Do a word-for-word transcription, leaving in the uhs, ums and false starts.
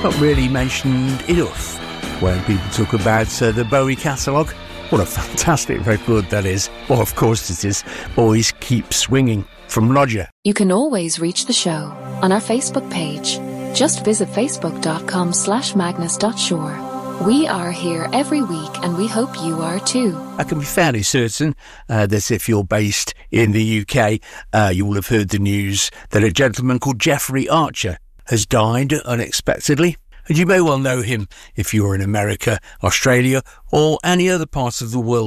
not really mentioned enough when people talk about uh, the Bowie catalogue. What a fantastic record that is. Well, of course it is. Boys Keep Swinging from Roger. You can always reach the show on our Facebook page. Just visit facebook.com slash magnus.shore. We are here every week and we hope you are too. I can be fairly certain uh, that if you're based in the U K, uh, you will have heard the news that a gentleman called Jeffrey Archer has died unexpectedly. And you may well know him if you're in America, Australia, or any other part of the world